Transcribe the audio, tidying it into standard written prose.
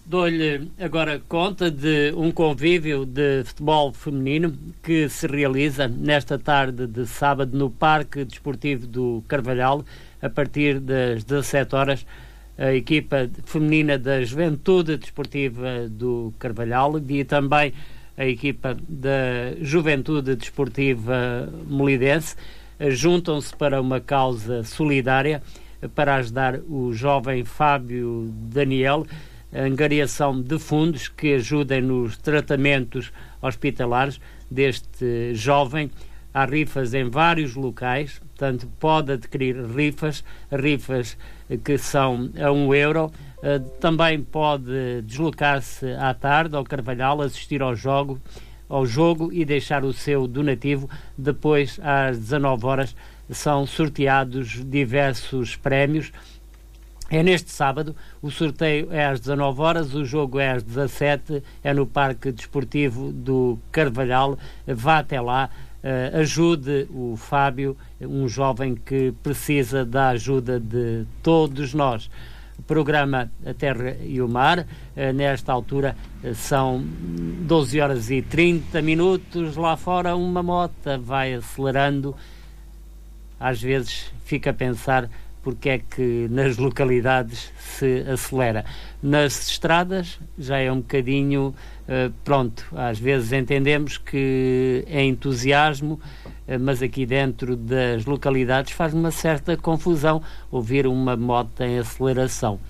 Dou-lhe agora conta de um convívio de futebol feminino que se realiza nesta tarde de sábado no Parque Desportivo do Carvalhal, a partir das 17 horas. A equipa feminina da Juventude Desportiva do Carvalhal e também a equipa da Juventude Desportiva Molidense juntam-se para uma causa solidária para ajudar o jovem Fábio Daniel, a angariação de fundos que ajudem nos tratamentos hospitalares deste jovem. Há rifas em vários locais, portanto pode adquirir rifas que são a €1. Também pode deslocar-se à tarde ao Carvalhal, assistir ao jogo e deixar o seu donativo. Depois, às 19 horas, são sorteados diversos prémios. É neste sábado, o sorteio é às 19 horas, o jogo é às 17, é no Parque Desportivo do Carvalhal. Vá até lá, ajude o Fábio, um jovem que precisa da ajuda de todos nós. O programa A Terra e o Mar, nesta altura são 12 horas e 30 minutos, lá fora uma mota vai acelerando. Às vezes fica a pensar porque é que nas localidades se acelera. Nas estradas já é um bocadinho pronto, às vezes entendemos que é entusiasmo, mas aqui dentro das localidades faz uma certa confusão ouvir uma moto em aceleração.